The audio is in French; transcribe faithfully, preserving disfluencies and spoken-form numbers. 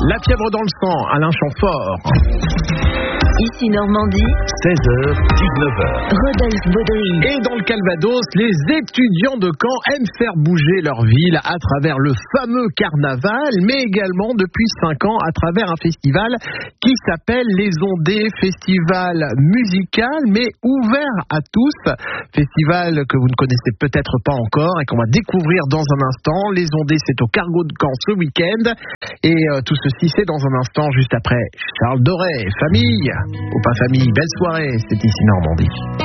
La fièvre dans le sang, Alain Chamfort. Ici Normandie, seize heures dix-neuf heures. Rodolphe Baudry. Et dans le Calvados, les étudiants de Caen aiment faire bouger leur ville à travers le fameux carnaval, mais également depuis cinq ans à travers un festival qui s'appelle Les Ondées, festival musical mais ouvert à tous. Festival que vous ne connaissez peut-être pas encore et qu'on va découvrir dans un instant. Les Ondées, c'est au Cargo de Caen ce week-end. Et euh, tout ceci, c'est dans un instant, juste après Charles Doré. Famille ou pas famille, belle soirée, c'est ici Normandie.